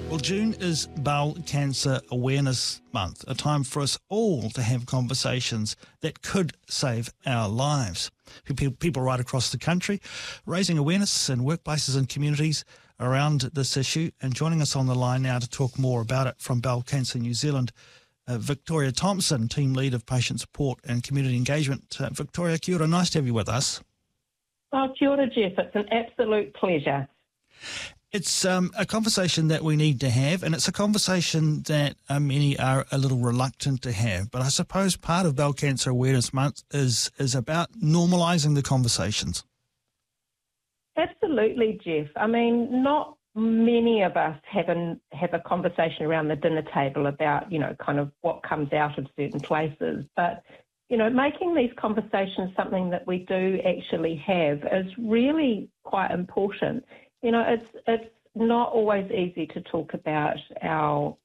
Well, June is Bowel Cancer Awareness Month, a time for us all to have conversations that could save our lives. People right across the country raising awareness in workplaces and communities around this issue. And joining us on the line now to talk more about it from Bowel Cancer New Zealand, Victoria Thompson, Team Lead of Patient Support and Community Engagement. Victoria, kia ora, nice to have you with us. Oh, kia ora, Jeff. It's an absolute pleasure. It's a conversation that we need to have, and it's a conversation that many are a little reluctant to have. But I suppose part of Bowel Cancer Awareness Month is about normalising the conversations. Absolutely, Jeff. I mean, not many of us have a conversation around the dinner table about, kind of what comes out of certain places. But, making these conversations something that we do actually have is really quite important. It's not always easy to talk about our,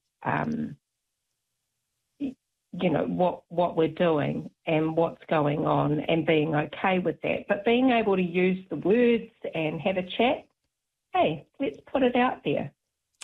what we're doing and what's going on and being okay with that. But being able to use the words and have a chat, hey, let's put it out there.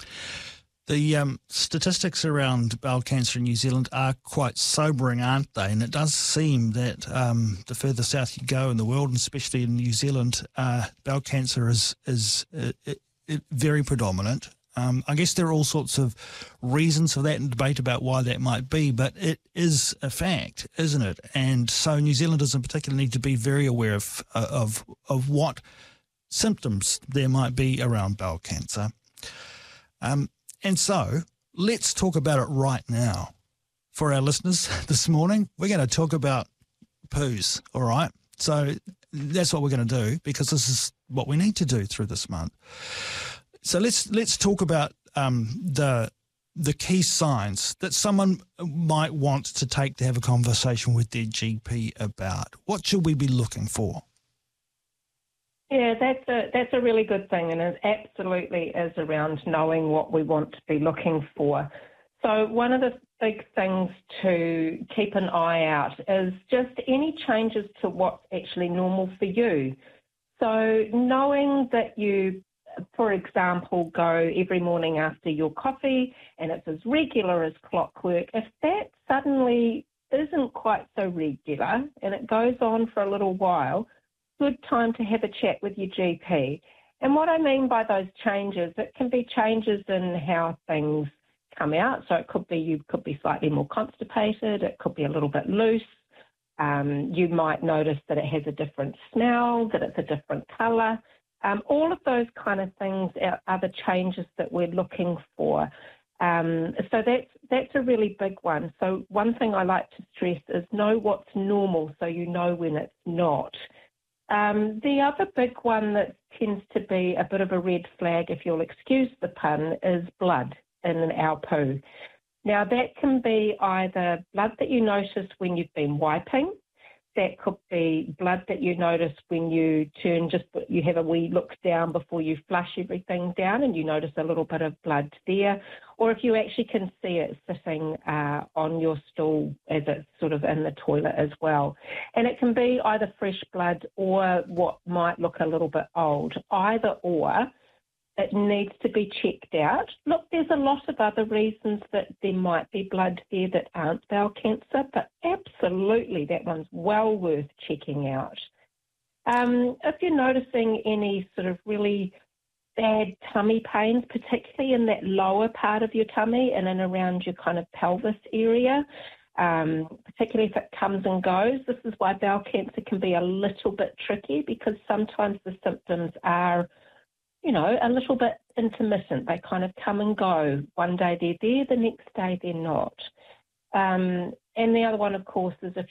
The statistics around bowel cancer in New Zealand are quite sobering, aren't they? And it does seem that the further south you go in the world, and especially in New Zealand, bowel cancer is very predominant. I guess there are all sorts of reasons for that and debate about why that might be, but it is a fact, isn't it? And so New Zealanders in particular need to be very aware of what symptoms there might be around bowel cancer. And so let's talk about it right now. For our listeners this morning, we're going to talk about poos, all right? So that's what we're going to do because this is what we need to do through this month. So let's talk about the key signs that someone might want to take to have a conversation with their GP about. What should we be looking for? Yeah, that's a really good thing, and it absolutely is around knowing what we want to be looking for. So one of the big things to keep an eye out is just any changes to what's actually normal for you. So knowing that you, for example, go every morning after your coffee and it's as regular as clockwork, if that suddenly isn't quite so regular and it goes on for a little while, good time to have a chat with your GP. And what I mean by those changes, it can be changes in how things come out. So it could be you could be slightly more constipated, it could be a little bit loose. You might notice that it has a different smell, that it's a different colour. All of those kind of things are the changes that we're looking for. So that's a really big one. So one thing I like to stress is know what's normal so you know when it's not. The other big one that tends to be a bit of a red flag, if you'll excuse the pun, is blood in our poo. Now, that can be either blood that you notice when you've been wiping. That could be blood that you notice when you you have a wee look down before you flush everything down and you notice a little bit of blood there. Or if you actually can see it sitting on your stool as it's sort of in the toilet as well. And it can be either fresh blood or what might look a little bit old. Either or, it needs to be checked out. Look, there's a lot of other reasons that there might be blood there that aren't bowel cancer, but absolutely that one's well worth checking out. If you're noticing any sort of really bad tummy pains, particularly in that lower part of your tummy and in around your kind of pelvis area, particularly if it comes and goes, this is why bowel cancer can be a little bit tricky because sometimes the symptoms are a little bit intermittent. They kind of come and go. One day they're there, the next day they're not. And the other one, of course, is if